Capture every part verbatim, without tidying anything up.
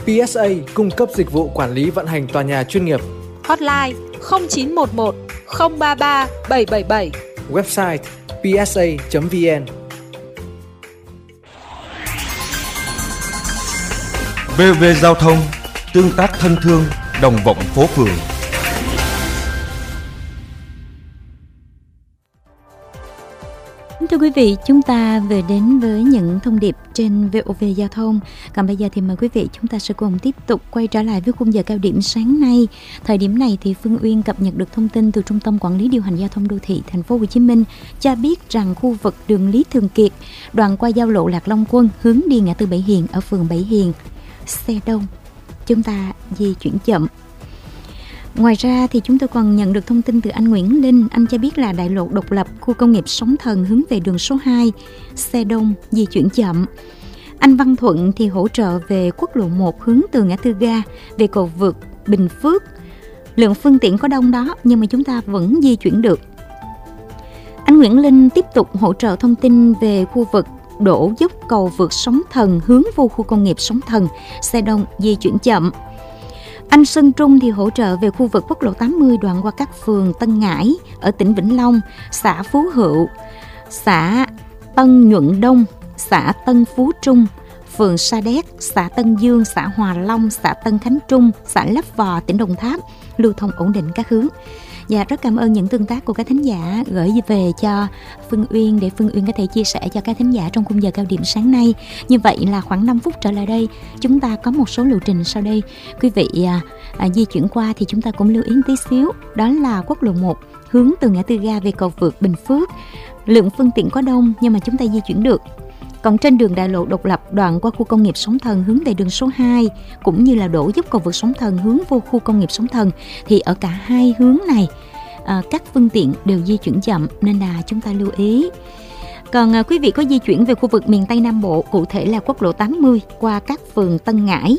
pê ét a cung cấp dịch vụ quản lý vận hành tòa nhà chuyên nghiệp. Hotline không chín một một không ba ba bảy bảy bảy. Website pê ét a chấm vê en. vê o vê Giao thông, tương tác thân thương, đồng vọng phố phường. Thưa quý vị, chúng ta vừa đến với những thông điệp trên vê o vê Giao thông. Còn bây giờ thì mời quý vị chúng ta sẽ cùng tiếp tục quay trở lại với khung giờ cao điểm sáng nay. Thời điểm này thì Phương Uyên cập nhật được thông tin từ Trung tâm Quản lý Điều hành Giao thông Đô thị Thành phố Hồ Chí Minh cho biết rằng khu vực đường Lý Thường Kiệt, đoạn qua giao lộ Lạc Long Quân hướng đi ngã tư Bảy Hiền ở phường Bảy Hiền, xe đông, chúng ta di chuyển chậm. Ngoài ra thì chúng tôi còn nhận được thông tin từ anh Nguyễn Linh. Anh cho biết là đại lộ Độc Lập, khu công nghiệp Sóng Thần hướng về đường số hai, xe đông, di chuyển chậm. Anh Văn Thuận thì hỗ trợ về quốc lộ một hướng từ ngã tư ga về cầu vượt Bình Phước. Lượng phương tiện có đông đó nhưng mà chúng ta vẫn di chuyển được. Anh Nguyễn Linh tiếp tục hỗ trợ thông tin về khu vực đổ dốc cầu vượt Sóng Thần hướng vô khu công nghiệp Sóng Thần, xe đông, di chuyển chậm. Anh Sơn Trung thì hỗ trợ về khu vực quốc lộ tám mươi đoạn qua các phường Tân Ngãi ở tỉnh Vĩnh Long, xã Phú Hữu, xã Tân Nhuận Đông, xã Tân Phú Trung, phường Sa Đéc, xã Tân Dương, xã Hòa Long, xã Tân Khánh Trung, xã Lấp Vò, tỉnh Đồng Tháp, lưu thông ổn định các hướng. Và rất cảm ơn những tương tác của các thính giả gửi về cho Phương Uyên để Phương Uyên có thể chia sẻ cho các thính giả trong khung giờ cao điểm sáng nay. Như vậy là khoảng năm phút trở lại đây, chúng ta có một số lộ trình sau đây. Quý vị à, à, di chuyển qua thì chúng ta cũng lưu ý tí xíu. Đó là quốc lộ một hướng từ ngã tư ga về cầu vượt Bình Phước. Lượng phương tiện có đông nhưng mà chúng ta di chuyển được. Còn trên đường đại lộ Độc Lập đoạn qua khu công nghiệp Sóng Thần hướng về đường số hai cũng như là đổ dốc cầu vượt Sóng Thần hướng vô khu công nghiệp Sóng Thần thì ở cả hai hướng này à, các phương tiện đều di chuyển chậm nên là chúng ta lưu ý. Còn à, quý vị có di chuyển về khu vực miền Tây Nam Bộ, cụ thể là quốc lộ tám mươi qua các phường Tân Ngãi,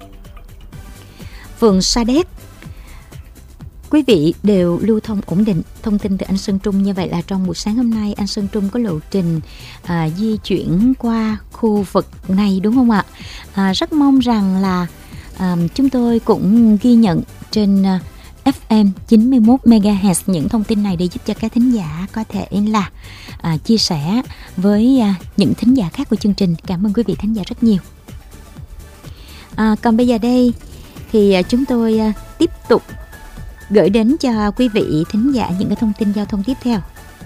phường Sa Đéc, quý vị đều lưu thông ổn định. Thông tin từ anh Sơn Trung như vậy là trong buổi sáng hôm nay anh Sơn Trung có lộ trình à, di chuyển qua khu vực này đúng không ạ? À, rất mong rằng là à, chúng tôi cũng ghi nhận trên à, ép em chín mươi mốt mê ga héc những thông tin này để giúp cho các thính giả có thể là à, chia sẻ với à, những thính giả khác của chương trình. Cảm ơn quý vị thính giả rất nhiều. À, còn bây giờ đây thì à, chúng tôi à, tiếp tục gửi đến cho quý vị thính giả những cái thông tin giao thông tiếp theo.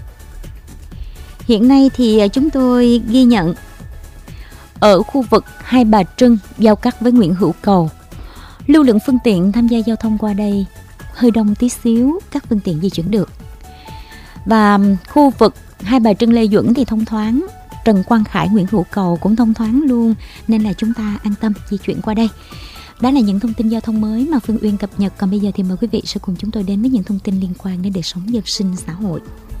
Hiện nay thì chúng tôi ghi nhận ở khu vực Hai Bà Trưng giao cắt với Nguyễn Hữu Cầu, lưu lượng phương tiện tham gia giao thông qua đây hơi đông tí xíu, các phương tiện di chuyển được. Và khu vực Hai Bà Trưng Lê Duẩn thì thông thoáng, Trần Quang Khải Nguyễn Hữu Cầu cũng thông thoáng luôn, nên là chúng ta an tâm di chuyển qua đây. Đó là những thông tin giao thông mới mà Phương Uyên cập nhật. Còn bây giờ thì mời quý vị sẽ cùng chúng tôi đến với những thông tin liên quan đến đời sống dân sinh xã hội.